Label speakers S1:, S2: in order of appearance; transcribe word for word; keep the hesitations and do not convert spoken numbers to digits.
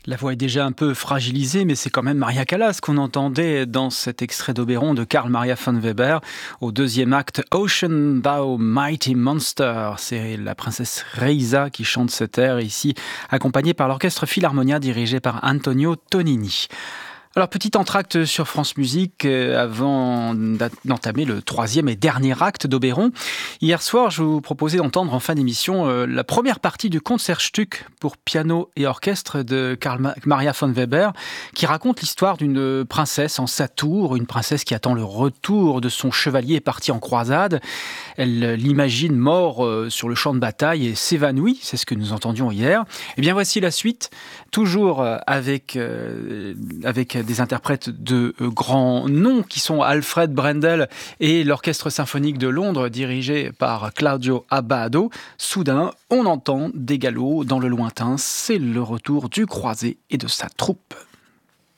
S1: La voix est déjà un peu fragilisée, mais c'est quand même Maria Callas qu'on entendait dans cet extrait d'Oberon de Karl Maria von Weber au deuxième acte Ocean Thou Mighty Monster. C'est la princesse Reisa qui chante cet air ici, accompagnée par l'orchestre Philharmonia dirigé par Antonio Tonini. Alors, petit entracte sur France Musique euh, avant d'entamer le troisième et dernier acte d'Oberon. Hier soir, je vous proposais d'entendre en fin d'émission euh, la première partie du Concertstück pour piano et orchestre de Karl Ma- Maria von Weber, qui raconte l'histoire d'une princesse en sa tour, une princesse qui attend le retour de son chevalier parti en croisade. Elle l'imagine mort euh, sur le champ de bataille et s'évanouit, c'est ce que nous entendions hier. Et bien voici la suite, toujours euh, avec, euh, avec des interprètes de euh, grands noms qui sont Alfred Brendel et l'Orchestre symphonique de Londres dirigé par Claudio Abbado. Soudain, on entend des galops dans le lointain. C'est le retour du croisé et de sa troupe.